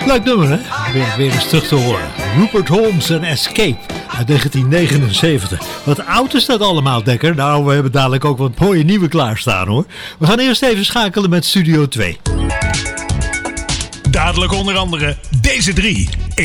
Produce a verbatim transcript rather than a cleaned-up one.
Leuk nummer, hè? Weer, weer eens terug te horen. Rupert Holmes en Escape uit negentien negenenzeventig. Wat oud is dat allemaal, Dekker? Nou, we hebben dadelijk ook wat mooie nieuwe klaarstaan, hoor. We gaan eerst even schakelen met Studio twee. Dadelijk onder andere deze drie.